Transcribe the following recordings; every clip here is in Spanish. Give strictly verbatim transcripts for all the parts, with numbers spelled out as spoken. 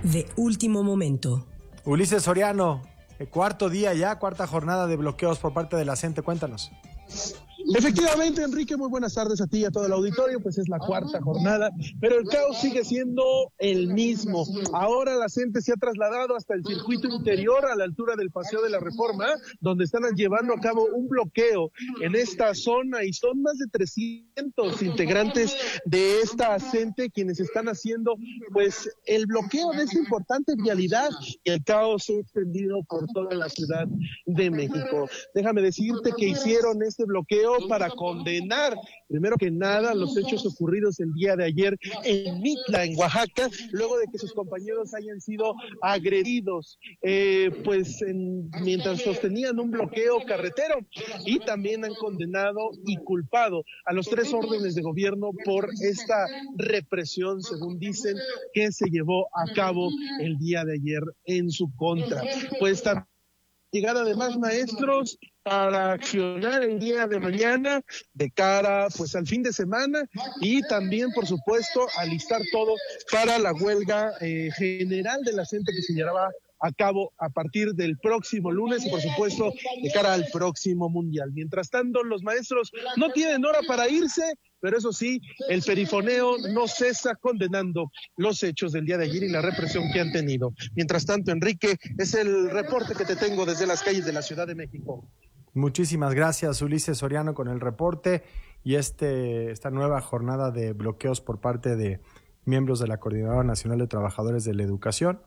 de último momento. Ulises Soriano, cuarto día ya, cuarta jornada de bloqueos por parte de la CENTE, cuéntanos. Efectivamente, Enrique, muy buenas tardes a ti y a todo el auditorio, pues es la cuarta jornada, pero el caos sigue siendo el mismo. Ahora la CENTE se ha trasladado hasta el circuito interior a la altura del Paseo de la Reforma, donde están llevando a cabo un bloqueo en esta zona y son más de trescientos integrantes de esta CENTE quienes están haciendo pues el bloqueo de esta importante vialidad y el caos se ha extendido por toda la Ciudad de México. Déjame decirte que hicieron este bloqueo para condenar, primero que nada, los hechos ocurridos el día de ayer en Mitla, en Oaxaca, luego de que sus compañeros hayan sido agredidos, eh, pues en, mientras sostenían un bloqueo carretero, y también han condenado y culpado a los tres órdenes de gobierno por esta represión, según dicen, que se llevó a cabo el día de ayer en su contra. Pues también llegada de más maestros para accionar el día de mañana de cara pues al fin de semana y también por supuesto alistar todo para la huelga eh, general de la CENTE que se llevará a cabo a partir del próximo lunes y por supuesto de cara al próximo mundial. Mientras tanto, los maestros no tienen hora para irse, pero eso sí, el perifoneo no cesa condenando los hechos del día de ayer y la represión que han tenido. Mientras tanto, Enrique, es el reporte que te tengo desde las calles de la Ciudad de México. Muchísimas gracias, Ulises Soriano, con el reporte y este esta nueva jornada de bloqueos por parte de miembros de la Coordinadora Nacional de Trabajadores de la Educación.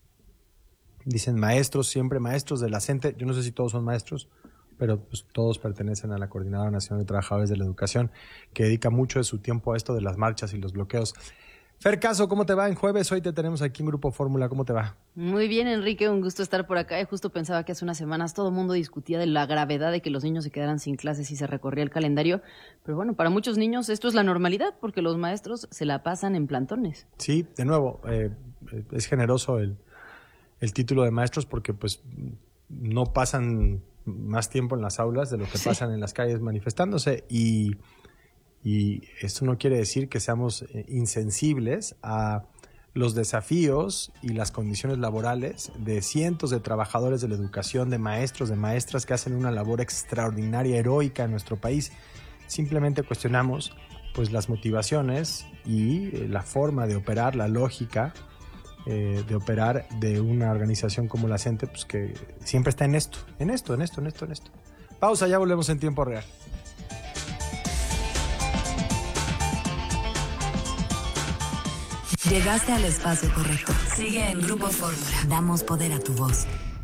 Dicen maestros, siempre maestros de la CENTE. Yo no sé si todos son maestros, pero pues todos pertenecen a la Coordinadora Nacional de Trabajadores de la Educación, que dedica mucho de su tiempo a esto de las marchas y los bloqueos. Fer Caso, ¿cómo te va en jueves? Hoy te tenemos aquí en Grupo Fórmula, ¿cómo te va? Muy bien, Enrique, un gusto estar por acá. Y justo pensaba que hace unas semanas todo el mundo discutía de la gravedad de que los niños se quedaran sin clases y se recorría el calendario. Pero bueno, para muchos niños esto es la normalidad porque los maestros se la pasan en plantones. Sí, de nuevo, eh, es generoso el, el título de maestros porque pues no pasan más tiempo en las aulas de lo que sí pasan en las calles manifestándose y... Y esto no quiere decir que seamos insensibles a los desafíos y las condiciones laborales de cientos de trabajadores de la educación, de maestros, de maestras que hacen una labor extraordinaria, heroica en nuestro país. Simplemente cuestionamos pues, las motivaciones y la forma de operar, la lógica eh, de operar de una organización como la CENTE, pues, que siempre está en esto, en esto, en esto, en esto, en esto. Pausa, ya volvemos en tiempo real. Llegaste al espacio correcto. Sigue en Grupo Fórmula. Damos poder a tu voz.